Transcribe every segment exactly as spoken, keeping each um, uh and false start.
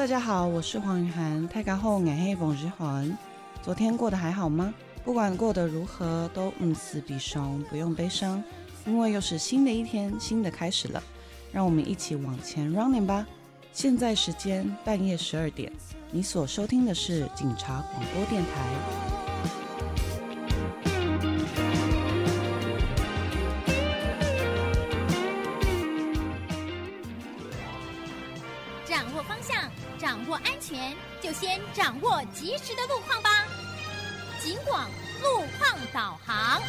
大家好，我是黄雨涵。大家好，我是冯日涵。昨天过得还好吗？不管过得如何，都唔死必伤，不用悲伤，因为又是新的一天，新的开始了。让我们一起往前 running 吧。现在时间半夜十二点，你所收听的是警察广播电台。 掌握方向，掌握安全，就先掌握及时的路况吧。警广路况导航。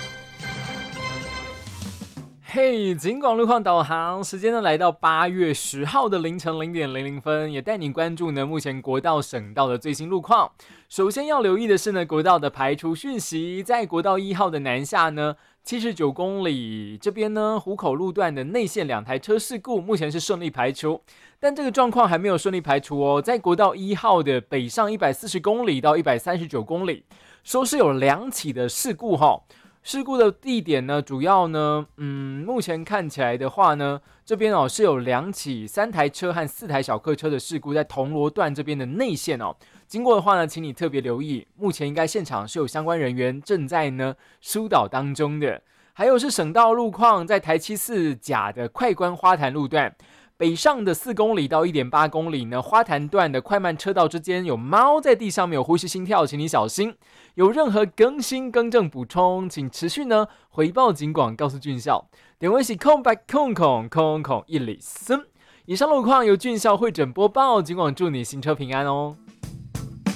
嘿，警广路况导航，时间呢来到八月十号的凌晨零点零零分，也带你关注呢目前国道、省道的最新路况。首先要留意的是呢，国道的排除讯息，在国道一号的南下呢，七十九公里这边呢，湖口路段的内线两台车事故，目前是顺利排除，但这个状况还没有顺利排除哦。在国道一号的北上一百四十公里到一百三十九公里，说是有两起的事故哈、哦。事故的地点呢，主要呢，嗯，目前看起来的话呢，这边哦是有两起三台车和四台小客车的事故，在铜锣段这边的内线哦。经过的话呢，请你特别留意，目前应该现场是有相关人员正在呢疏导当中的。还有是省道路况，在台七四甲的快关花坛路段。北上的四公里到一点八公里呢，花坛段的快慢车道之间有猫在地上没有呼吸心跳，请你小心。有任何更新更正补充，请持续呢回报警广，告诉俊校。点位是空白空空空空一里森。以上路况由俊校会诊播报，警广祝你行车平安哦。